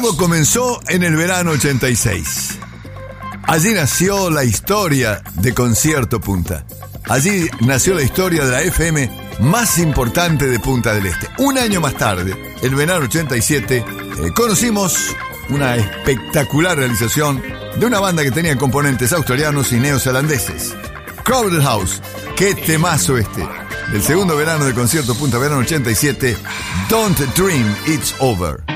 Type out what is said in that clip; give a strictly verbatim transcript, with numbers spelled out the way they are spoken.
Todo comenzó en el verano ochenta y seis. Allí nació la historia de Concierto Punta. Allí nació la historia de la F M más importante de Punta del Este. Un año más tarde, el verano ochenta y siete, eh, conocimos una espectacular realización de una banda que tenía componentes australianos y neozelandeses. Crowded House. ¡Qué temazo este! Del segundo verano de Concierto Punta, verano ochenta y siete, Don't Dream It's Over.